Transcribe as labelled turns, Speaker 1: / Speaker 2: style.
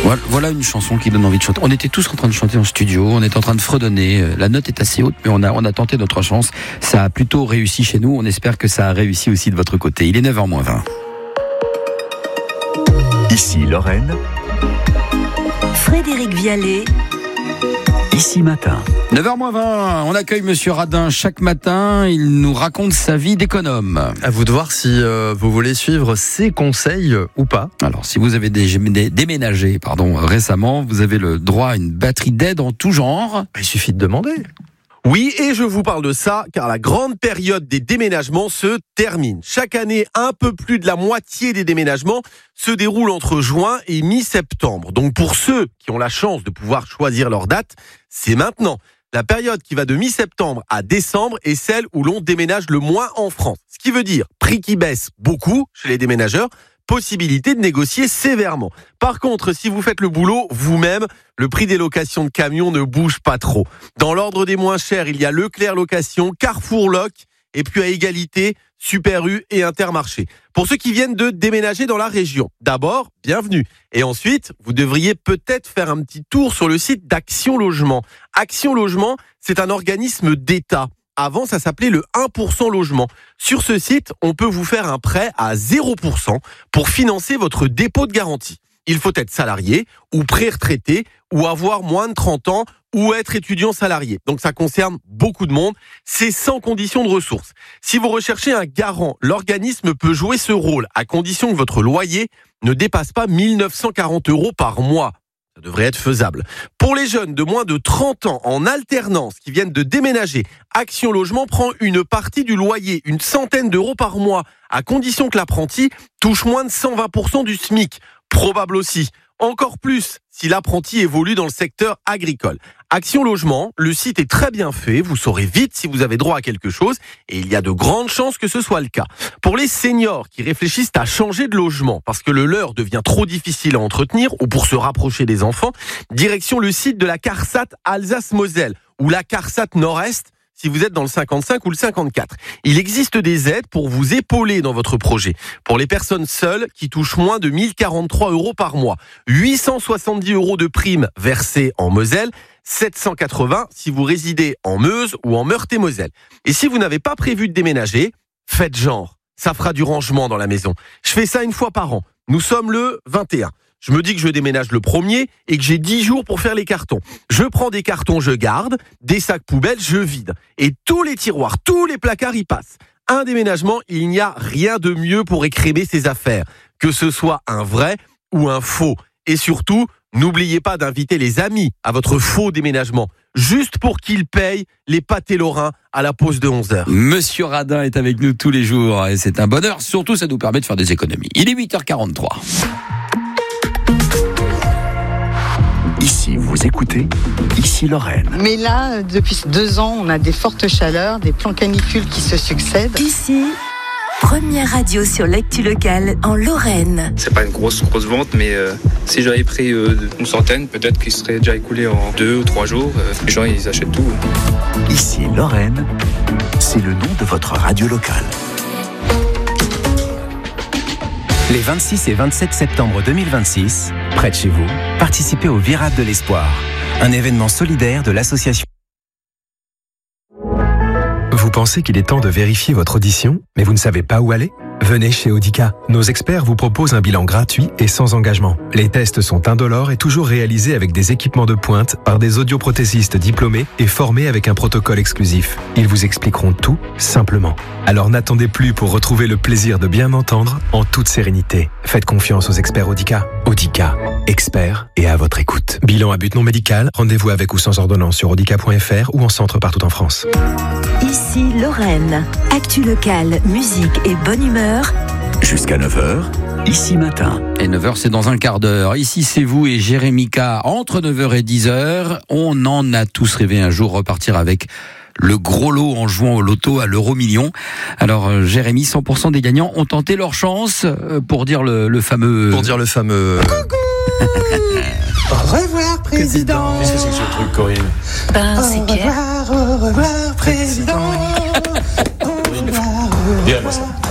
Speaker 1: Voilà une chanson qui donne envie de chanter. On était tous en train de chanter en studio, on est en train de fredonner. La note est assez haute, mais on a tenté notre chance. Ça a plutôt réussi chez nous. On espère que ça a réussi aussi de votre côté. Il est 9h-20.
Speaker 2: Ici Lorraine.
Speaker 3: Frédéric Vialet.
Speaker 2: Ici Matin.
Speaker 1: 9h-20, on accueille Monsieur Radin chaque matin. Il nous raconte sa vie d'économe.
Speaker 4: À vous de voir si vous voulez suivre ses conseils ou pas.
Speaker 1: Alors, si vous avez déménagé récemment, vous avez le droit à une batterie d'aide en tout genre.
Speaker 4: Il suffit de demander.
Speaker 5: Oui, et je vous parle de ça car la grande période des déménagements se termine. Chaque année, un peu plus de la moitié des déménagements se déroulent entre juin et mi-septembre. Donc pour ceux qui ont la chance de pouvoir choisir leur date, c'est maintenant. La période qui va de mi-septembre à décembre est celle où l'on déménage le moins en France. Ce qui veut dire prix qui baisse beaucoup chez les déménageurs, possibilité de négocier sévèrement. Par contre, si vous faites le boulot vous-même, le prix des locations de camions ne bouge pas trop. Dans l'ordre des moins chers, il y a Leclerc Location, Carrefour Loc, et puis à égalité, Super U et Intermarché. Pour ceux qui viennent de déménager dans la région, d'abord, bienvenue. Et ensuite, vous devriez peut-être faire un petit tour sur le site d'Action Logement. Action Logement, c'est un organisme d'État. Avant, ça s'appelait le 1% logement. Sur ce site, on peut vous faire un prêt à 0% pour financer votre dépôt de garantie. Il faut être salarié ou pré-retraité ou avoir moins de 30 ans ou être étudiant salarié. Donc ça concerne beaucoup de monde. C'est sans condition de ressources. Si vous recherchez un garant, l'organisme peut jouer ce rôle à condition que votre loyer ne dépasse pas 1 940 € par mois. Ça devrait être faisable. Pour les jeunes de moins de 30 ans en alternance qui viennent de déménager, Action Logement prend une partie du loyer, une centaine d'euros par mois, à condition que l'apprenti touche moins de 120% du SMIC. Probable aussi. Encore plus si l'apprenti évolue dans le secteur agricole. Action Logement, le site est très bien fait, vous saurez vite si vous avez droit à quelque chose et il y a de grandes chances que ce soit le cas. Pour les seniors qui réfléchissent à changer de logement parce que le leur devient trop difficile à entretenir ou pour se rapprocher des enfants, direction le site de la CARSAT Alsace-Moselle ou la CARSAT Nord-Est si vous êtes dans le 55 ou le 54. Il existe des aides pour vous épauler dans votre projet. Pour les personnes seules qui touchent moins de 1 043 € par mois, 870 € de primes versées en Moselle, 780 si vous résidez en Meuse ou en Meurthe-et-Moselle. Et si vous n'avez pas prévu de déménager, faites genre. Ça fera du rangement dans la maison. Je fais ça une fois par an. Nous sommes le 21. Je me dis que je déménage le 1er et que j'ai 10 jours pour faire les cartons. Je prends des cartons, je garde, des sacs poubelles, je vide. Et tous les tiroirs, tous les placards y passent. Un déménagement, il n'y a rien de mieux pour écrémer ses affaires. Que ce soit un vrai ou un faux. Et surtout, n'oubliez pas d'inviter les amis à votre faux déménagement. Juste pour qu'ils payent les pâtés lorrains à la pause de 11h.
Speaker 1: Monsieur Radin est avec nous tous les jours et c'est un bonheur. Surtout, ça nous permet de faire des économies. Il est 8h43.
Speaker 2: Ici, vous écoutez Ici Lorraine.
Speaker 6: Mais là, depuis 2 ans, on a des fortes chaleurs, des plans canicules qui se succèdent.
Speaker 3: Ici, première radio sur l'actu locale en Lorraine.
Speaker 7: C'est pas une grosse vente, mais si j'avais pris une centaine, peut-être qu'il serait déjà écoulé en 2 ou 3 jours. Les gens, ils achètent tout.
Speaker 2: Ici Lorraine, c'est le nom de votre radio locale.
Speaker 8: Les 26 et 27 septembre 2026, près de chez vous, participez au Virade de l'Espoir, un événement solidaire de l'association.
Speaker 9: Vous pensez qu'il est temps de vérifier votre audition, mais vous ne savez pas où aller ? Venez chez Audica. Nos experts vous proposent un bilan gratuit et sans engagement. Les tests sont indolores et toujours réalisés avec des équipements de pointe par des audioprothésistes diplômés et formés avec un protocole exclusif. Ils vous expliqueront tout simplement. Alors n'attendez plus pour retrouver le plaisir de bien entendre en toute sérénité. Faites confiance aux experts Audica. Audica, experts et à votre écoute. Bilan à but non médical, rendez-vous avec ou sans ordonnance sur audica.fr ou en centre partout en France.
Speaker 3: Ici Lorraine, actu locale, musique et bonne humeur.
Speaker 2: Jusqu'à 9h, Ici Matin.
Speaker 1: Et 9h, c'est dans un quart d'heure. Ici, c'est vous et Jérémy K. Entre 9h et 10h, on en a tous rêvé un jour repartir avec le gros lot en jouant au loto à l'euro-million. Alors, Jérémy, 100% des gagnants ont tenté leur chance pour dire le fameux...
Speaker 4: Coucou.
Speaker 10: Au revoir, président.
Speaker 11: Qu'est-ce que c'est que ce truc, Corinne?
Speaker 3: C'est Pierre.
Speaker 10: Au revoir, président.
Speaker 11: Dis-moi ça.